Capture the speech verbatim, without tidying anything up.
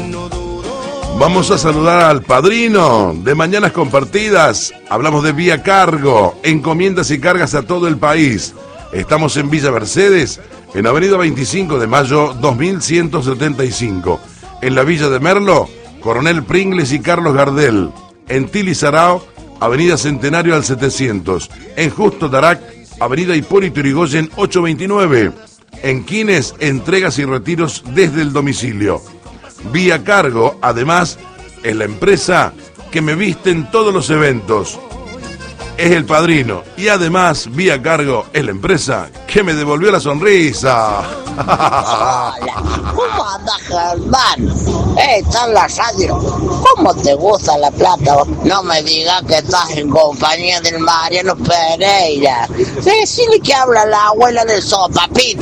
Vamos a saludar al padrino de Mañanas Compartidas. Hablamos de Vía Cargo, encomiendas y cargas a todo el país. Estamos en Villa Mercedes, en Avenida veinticinco de Mayo, dos mil ciento setenta y cinco. En la Villa de Merlo, Coronel Pringles y Carlos Gardel. En Tilizarao, Avenida Centenario al setecientos. En Justo Tarac, Avenida Hipólito Yrigoyen ochocientos veintinueve. En Quines, entregas y retiros desde el domicilio. Vía Cargo, además, es la empresa que me viste en todos los eventos. Es el padrino. Y además, Vía Cargo es la empresa que me devolvió la sonrisa. Hola, ¿cómo andas, Germán? Eh, está en la radio. ¿Cómo te gusta la plata? No me digas que estás en compañía del Mariano Pereira. Decile que habla la abuela del Sopapito.